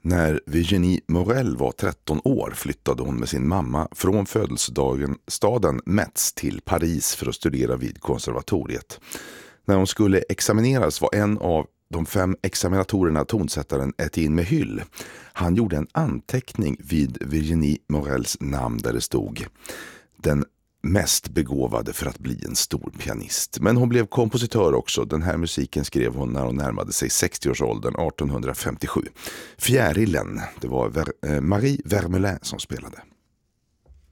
När Virginie Morel var 13 år flyttade hon med sin mamma från födelsedagen Metz till Paris för att studera vid konservatoriet. När hon examineras examineras var en av de 5 examinatorerna tonsättaren Etienne Mehull. Han gjorde en anteckning vid Virginie Morels namn där det stod: den mest begåvade för att bli en stor pianist. Men hon blev kompositör också. Den här musiken skrev hon när hon närmade sig 60-årsåldern 1857. Fjärilen, det var Marie Vermelin som spelade.